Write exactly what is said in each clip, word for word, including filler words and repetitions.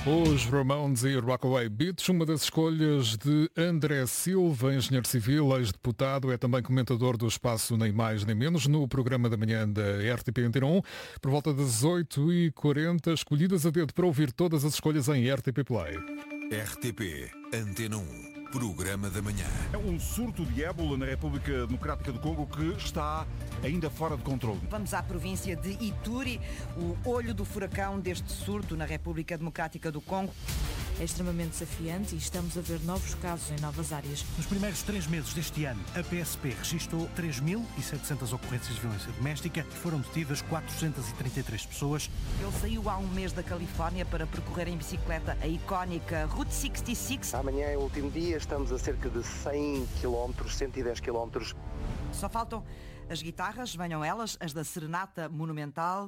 Os Ramones e Rockaway Beach, uma das escolhas de André Silva, engenheiro civil, ex-deputado, é também comentador do Espaço Nem Mais Nem Menos, no programa da manhã da R T P Antena um, por volta das oito e quarenta, escolhidas a dedo para ouvir todas as escolhas em R T P Play. R T P Antena um. Programa da manhã. É um surto de ébola na República Democrática do Congo que está ainda fora de controle. Vamos à província de Ituri, o olho do furacão deste surto na República Democrática do Congo. É extremamente desafiante e estamos a ver novos casos em novas áreas. Nos primeiros três meses deste ano, a P S P registrou três mil e setecentas ocorrências de violência doméstica e foram detidas quatrocentas e trinta e três pessoas. Ele saiu há um mês da Califórnia para percorrer em bicicleta a icónica Route sessenta e seis. Amanhã é o último dia, estamos a cerca de cem quilómetros, cento e dez quilómetros. Só faltam as guitarras, venham elas, as da Serenata Monumental.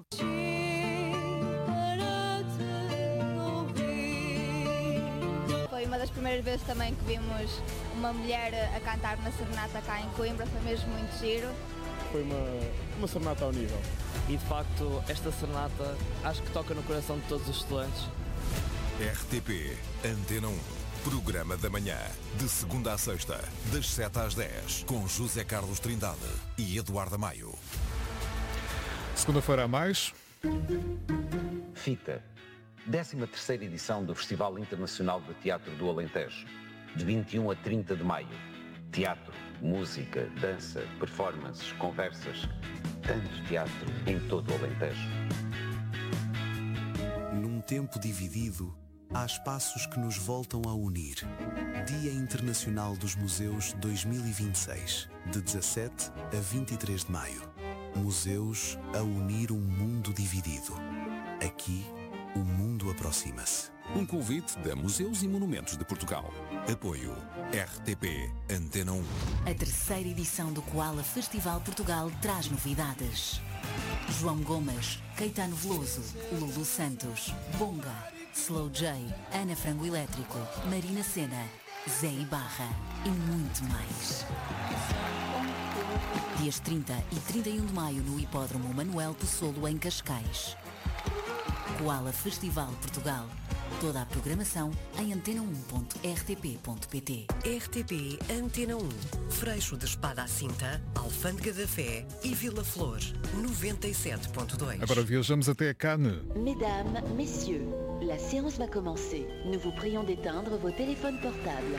Foi uma das primeiras vezes também que vimos uma mulher a cantar na serenata cá em Coimbra, foi mesmo muito giro. Foi uma, uma serenata ao nível. E de facto, esta serenata acho que toca no coração de todos os estudantes. R T P Antena um. Programa da manhã, de segunda a sexta, das sete às dez, com José Carlos Trindade e Eduardo Maio. Segunda-feira a mais. Fita. décima terceira edição do Festival Internacional de Teatro do Alentejo, de vinte e um a trinta de maio. Teatro, música, dança, performances, conversas, tanto teatro em todo o Alentejo. Num tempo dividido, há espaços que nos voltam a unir. Dia Internacional dos Museus dois mil e vinte e seis, de dezassete a vinte e três de maio. Museus a unir um mundo dividido. Aqui, o mundo aproxima-se. Um convite da Museus e Monumentos de Portugal. Apoio R T P Antena um. A terceira edição do Koala Festival Portugal traz novidades. João Gomes, Caetano Veloso, Lulu Santos, Bonga, Slow J, Ana Frango Elétrico, Marina Sena, Zé Ibarra e muito mais. Dias trinta e trinta e um de maio no Hipódromo Manuel Possolo em Cascais. Koala Festival Portugal. Toda a programação em antena um ponto r t p ponto p t. R T P Antena um. Freixo de Espada à Cinta, Alfândega da Fé e Vila Flor, noventa e sete ponto dois. Agora viajamos até Cannes. Mesdames, messieurs, la séance va commencer. Nous vous prions d'éteindre vos téléphones portables.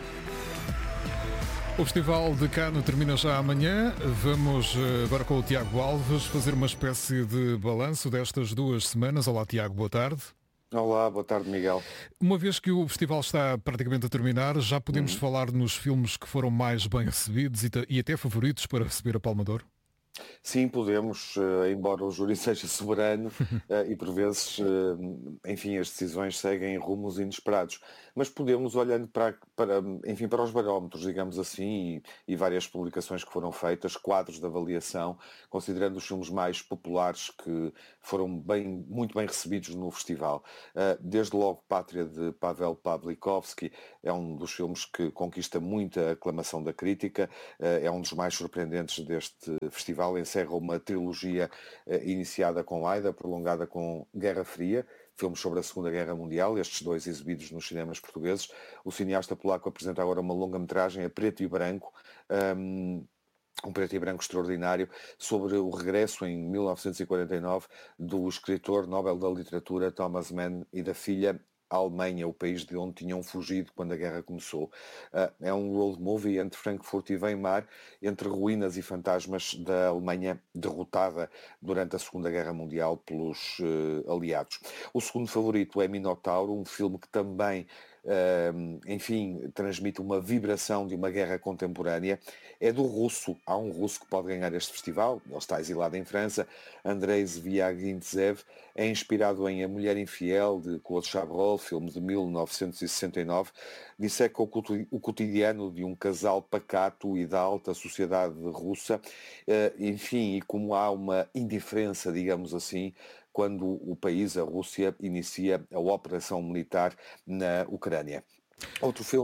O Festival de Cannes termina já amanhã. Vamos agora com o Tiago Alves fazer uma espécie de balanço destas duas semanas. Olá, Tiago, boa tarde. Olá, boa tarde, Miguel. Uma vez que o festival está praticamente a terminar, já podemos uhum. falar nos filmes que foram mais bem recebidos e, e até favoritos para receber a Palma de Ouro? Sim, podemos, embora o júri seja soberano e por vezes, enfim, as decisões seguem rumos inesperados. Mas podemos, olhando para, para, enfim, para os barómetros, digamos assim, e, e várias publicações que foram feitas, quadros de avaliação, considerando os filmes mais populares que foram bem, muito bem recebidos no festival. Desde logo Pátria, de Pavel Pawlikowski, é um dos filmes que conquista muita aclamação da crítica, é um dos mais surpreendentes deste festival. Encerra uma trilogia eh, iniciada com Aida, prolongada com Guerra Fria, filmes sobre a Segunda Guerra Mundial, estes dois exibidos nos cinemas portugueses. O cineasta polaco apresenta agora uma longa-metragem a preto e branco, um, um preto e branco extraordinário, sobre o regresso em mil novecentos e quarenta e nove do escritor Nobel da Literatura Thomas Mann e da filha a Alemanha, o país de onde tinham fugido quando a guerra começou. Uh, é um road movie entre Frankfurt e Weimar, entre ruínas e fantasmas da Alemanha derrotada durante a Segunda Guerra Mundial pelos uh, aliados. O segundo favorito é Minotauro, um filme que também Uh, enfim, transmite uma vibração de uma guerra contemporânea. É do russo, há um russo que pode ganhar este festival, ele está exilado em França, Andrei Zvyagintsev, é inspirado em A Mulher Infiel, de Claude Chabrol, filme de mil novecentos e sessenta e nove, disseca o cotidiano de um casal pacato e da alta sociedade russa, uh, enfim, e como há uma indiferença, digamos assim, quando o país, a Rússia, inicia a operação militar na Ucrânia. Outro filme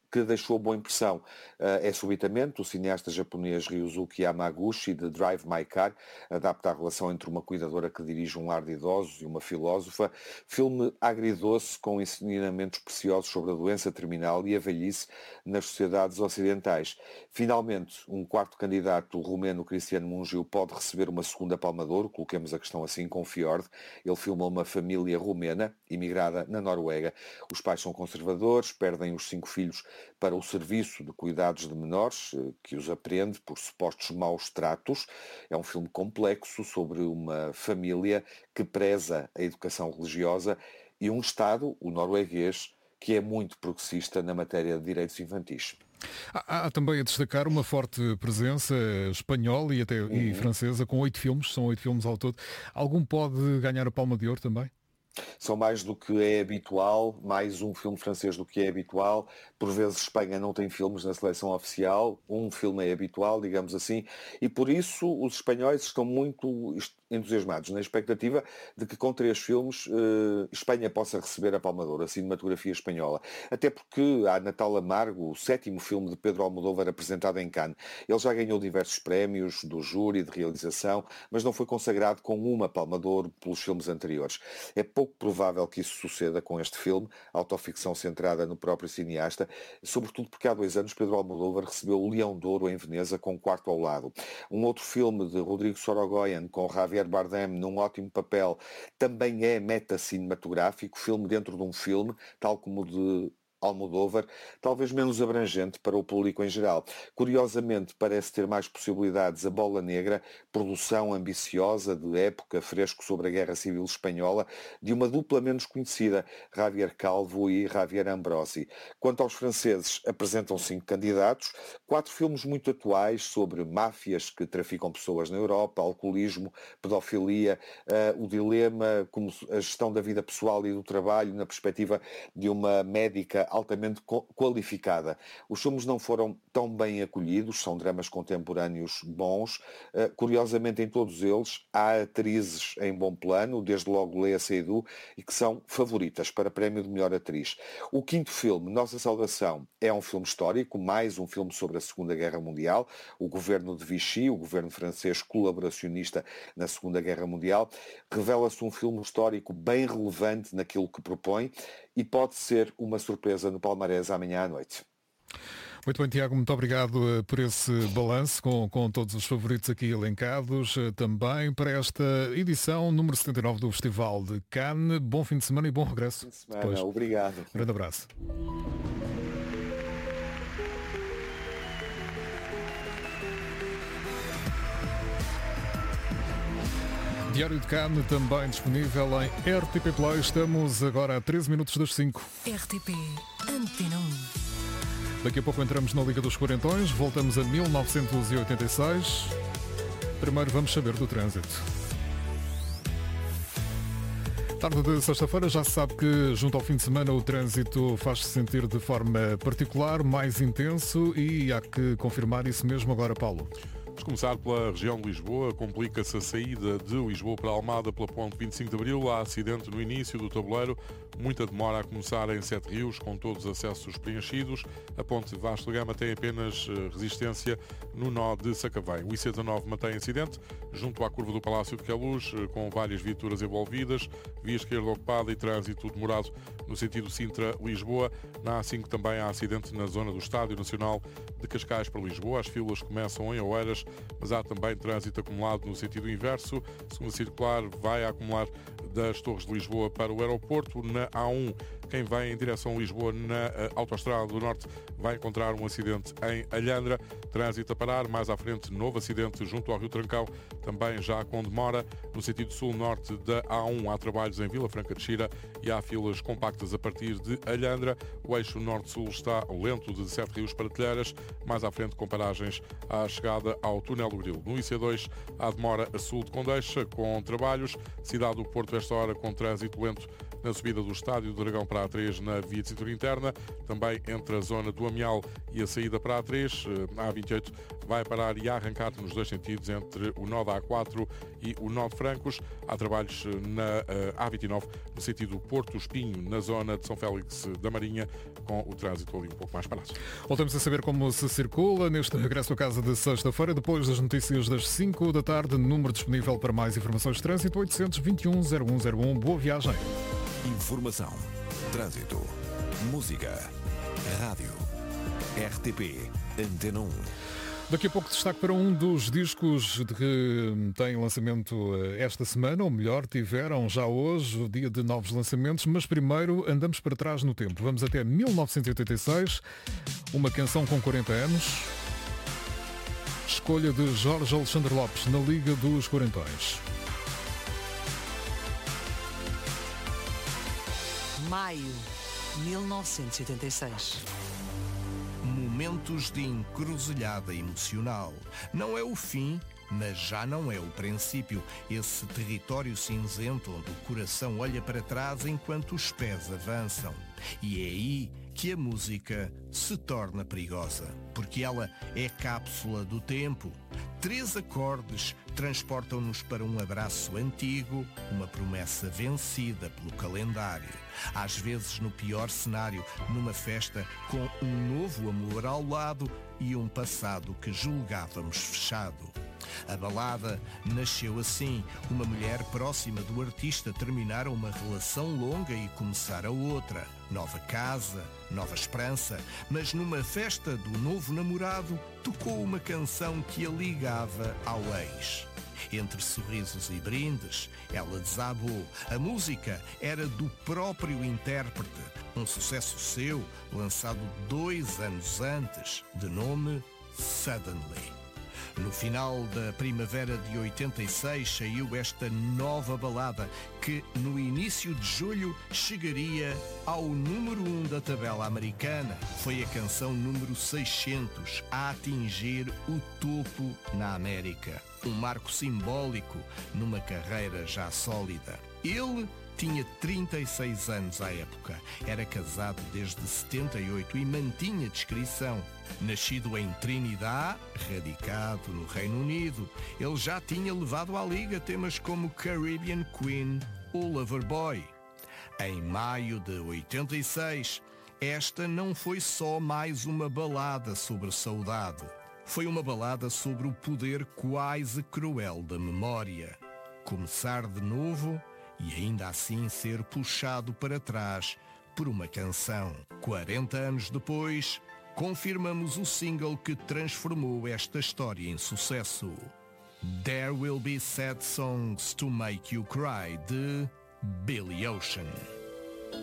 que deixou boa impressão. É Subitamente, o cineasta japonês Ryuzuki Yamaguchi, de Drive My Car, adapta a relação entre uma cuidadora que dirige um lar de idosos e uma filósofa. Filme agridoce com ensinamentos preciosos sobre a doença terminal e a velhice nas sociedades ocidentais. Finalmente, um quarto candidato, o romeno Cristiano Mungiu, pode receber uma segunda Palma de Ouro, coloquemos a questão assim, com Fjord. Ele filma uma família romena, imigrada na Noruega. Os pais são conservadores, perdem os cinco filhos para o serviço de cuidados de menores, que os apreende por supostos maus tratos. É um filme complexo sobre uma família que preza a educação religiosa e um Estado, o norueguês, que é muito progressista na matéria de direitos infantis. Há, há também a destacar uma forte presença espanhola e até uhum. e francesa, com oito filmes, são oito filmes ao todo. Algum pode ganhar a Palma de Ouro também? São mais do que é habitual, mais um filme francês do que é habitual. Por vezes Espanha não tem filmes na seleção oficial, um filme é habitual, digamos assim, e por isso os espanhóis estão muito entusiasmados, na expectativa de que com três filmes eh, Espanha possa receber a Palma de Ouro, a cinematografia espanhola. Até porque há Natal Amargo, o sétimo filme de Pedro Almodóvar apresentado em Cannes. Ele já ganhou diversos prémios do júri de realização, mas não foi consagrado com uma Palma de Ouro pelos filmes anteriores. É pouco provável que isso suceda com este filme, autoficção centrada no próprio cineasta, sobretudo porque há dois anos Pedro Almodóvar recebeu o Leão de Ouro em Veneza com Quarto ao Lado. Um outro filme de Rodrigo Sorogoyen com Javier Bardem num ótimo papel também é meta-cinematográfico, filme dentro de um filme, tal como o de Almodóvar, talvez menos abrangente para o público em geral. Curiosamente, parece ter mais possibilidades a Bola Negra, produção ambiciosa de época, fresco sobre a Guerra Civil Espanhola, de uma dupla menos conhecida, Javier Calvo e Javier Ambrosi. Quanto aos franceses, apresentam cinco candidatos, quatro filmes muito atuais sobre máfias que traficam pessoas na Europa, alcoolismo, pedofilia, uh, o dilema, como a gestão da vida pessoal e do trabalho na perspectiva de uma médica altamente qualificada. Os filmes não foram tão bem acolhidos, são dramas contemporâneos bons. Uh, curiosamente, em todos eles, há atrizes em bom plano, desde logo Léa Seydoux, e que são favoritas para prémio de melhor atriz. O quinto filme, Nossa Saudação, é um filme histórico, mais um filme sobre a Segunda Guerra Mundial. O governo de Vichy, o governo francês colaboracionista na Segunda Guerra Mundial, revela-se um filme histórico bem relevante naquilo que propõe e pode ser uma surpresa no palmarés amanhã à noite. Muito bem, Tiago, muito obrigado por esse balanço com, com todos os favoritos aqui elencados também para esta edição número setenta e nove do Festival de Cannes. Bom fim de semana e bom regresso. Fim de semana, depois. Obrigado. Um grande abraço. Diário de Cannes também disponível em R T P Play. Estamos agora a treze minutos das cinco. R T P Antena um. Daqui a pouco entramos na Liga dos Quarentões. Voltamos a mil novecentos e oitenta e seis. Primeiro vamos saber do trânsito. Tarde de sexta-feira, já se sabe que junto ao fim de semana o trânsito faz-se sentir de forma particular, mais intenso, e há que confirmar isso mesmo agora, Paulo. Vamos começar pela região de Lisboa. Complica-se a saída de Lisboa para Almada pela ponte vinte e cinco de Abril. Há acidente no início do tabuleiro. Muita demora a começar em Sete Rios, com todos os acessos preenchidos. A ponte Vasco da Gama tem apenas resistência no nó de Sacavém. O I C dezanove mantém acidente junto à curva do Palácio de Queluz, com várias viaturas envolvidas, via esquerda ocupada e trânsito demorado no sentido Sintra-Lisboa. Na A cinco também há acidente na zona do Estádio Nacional de Cascais para Lisboa. As filas começam em Oeiras, mas há também trânsito acumulado no sentido inverso. Segunda circular vai acumular das Torres de Lisboa para o aeroporto. Na A um, quem vai em direção a Lisboa na Autoestrada do Norte vai encontrar um acidente em Alhandra. Trânsito a parar. Mais à frente, novo acidente junto ao Rio Trancão, também já com demora. No sentido sul-norte da A um há trabalhos em Vila Franca de Xira e há filas compactas a partir de Alhandra. O eixo norte-sul está lento de Sete Rios para Telheiras. Mais à frente, com paragens à chegada ao Túnel do Grilo. No I C dois há demora a sul de Condeixa, com trabalhos. Cidade do Porto, esta hora, com trânsito lento na subida do Estádio do Dragão para a A três na via de cintura interna, também entre a zona do Amial e a saída para a A três. A A vinte e oito vai parar e arrancar nos dois sentidos entre o nó da A quatro e o nó de Francos. Há trabalhos na A vinte e nove no sentido Porto Espinho, na zona de São Félix da Marinha, com o trânsito ali um pouco mais parado. Voltamos a saber como se circula neste regresso a casa de sexta-feira, depois das notícias das cinco da tarde. Número disponível para mais informações de trânsito oitocentos e vinte e um, zero um zero um. Boa viagem. Informação, trânsito, música, rádio, R T P, Antena um. Daqui a pouco destaque para um dos discos que tem lançamento esta semana, ou melhor, tiveram já hoje o dia de novos lançamentos, mas primeiro andamos para trás no tempo. Vamos até mil novecentos e oitenta e seis, uma canção com quarenta anos, escolha de Jorge Alexandre Lopes na Liga dos Quarentões. Maio, mil novecentos e oitenta e seis. Momentos de encruzilhada emocional. Não é o fim, mas já não é o princípio. Esse território cinzento onde o coração olha para trás enquanto os pés avançam. E é aí que a música se torna perigosa, porque ela é cápsula do tempo. Três acordes transportam-nos para um abraço antigo, uma promessa vencida pelo calendário. Às vezes, no pior cenário, numa festa com um novo amor ao lado e um passado que julgávamos fechado. A balada nasceu assim. Uma mulher próxima do artista terminara uma relação longa e começara outra. Nova casa, nova esperança. Mas numa festa do novo namorado, tocou uma canção que a ligava ao ex. Entre sorrisos e brindes, ela desabou. A música era do próprio intérprete. Um sucesso seu, lançado dois anos antes, de nome Suddenly. No final da primavera de oitenta e seis saiu esta nova balada que no início de julho chegaria ao número um da tabela americana. Foi a canção número seiscentos a atingir o topo na América. Um marco simbólico numa carreira já sólida. Ele tinha trinta e seis anos à época. Era casado desde setenta e oito e mantinha discrição. Nascido em Trinidad, radicado no Reino Unido, ele já tinha levado à liga temas como Caribbean Queen ou Loverboy. Em maio de oitenta e seis, esta não foi só mais uma balada sobre saudade. Foi uma balada sobre o poder quase cruel da memória. Começar de novo e ainda assim ser puxado para trás por uma canção. quarenta anos depois, confirmamos o single que transformou esta história em sucesso. There Will Be Sad Songs to Make You Cry, de Billy Ocean.